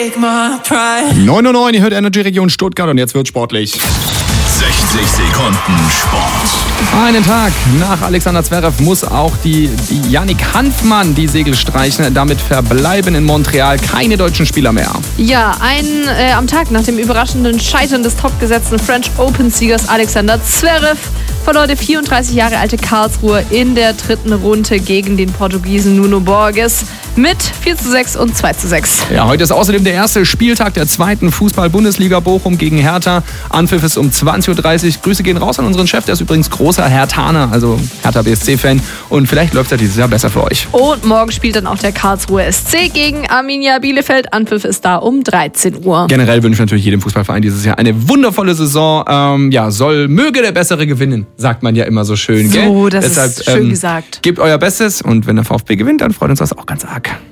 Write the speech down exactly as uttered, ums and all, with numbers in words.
neun Uhr neun, ihr hört Energy Region Stuttgart und jetzt wird sportlich. sechzig Sekunden Sport. Einen Tag nach Alexander Zverev muss auch die, die Yannick Hanfmann die Segel streichen. Damit verbleiben in Montreal keine deutschen Spieler mehr. Ja, ein, äh, am Tag nach dem überraschenden Scheitern des topgesetzten French Open-Siegers Alexander Zverev verlor der vierunddreißig Jahre alte Karlsruher in der dritten Runde gegen den Portugiesen Nuno Borges mit vier zu sechs und zwei zu sechs. Ja, heute ist außerdem der erste Spieltag der zweiten Fußball-Bundesliga Bochum gegen Hertha. Anpfiff ist um zwanzig Uhr dreißig. Grüße gehen raus an unseren Chef, der ist übrigens großer Herthaner, also Hertha B S C-Fan. Und vielleicht läuft er dieses Jahr besser für euch. Und morgen spielt dann auch der Karlsruher S C gegen Arminia Bielefeld. Anpfiff ist da um dreizehn Uhr. Generell wünsche ich natürlich jedem Fußballverein dieses Jahr eine wundervolle Saison. Ähm, ja, soll, möge der Bessere gewinnen, sagt man ja immer so schön. So, gell? das Deshalb, ist schön ähm, gesagt. Gebt euer Bestes und wenn der VfB gewinnt, dann freut uns das auch ganz arg.